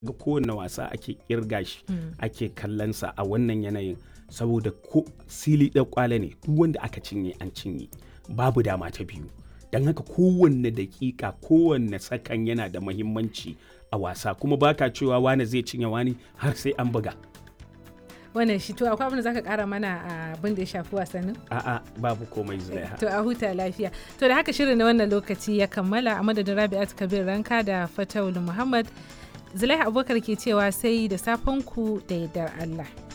ga kowane wasa ake kirga shi ake kallonsa a wannan yanayin saboda ko sili ɗan kwale ne duk wanda aka cinye an cinye babu dama ta biyu don haka kowanne dakika kowanne sakan yana da mahimmanci a wasa kuma baka cewa wani zai cinye wani har sai an buga. Wannan shi to akwai abin da zaka kara mana a abin da ya shafi wasannin? A'a babu komai Zulaiha. To a huta lafiya. To da haka shirin na wannan lokaci ya kammala a madadin Rabi'atu Kabir Ranka da Fatawul Muhammad. Zulaiha Abubakar ke cewa sai da safen ku da yardar Allah.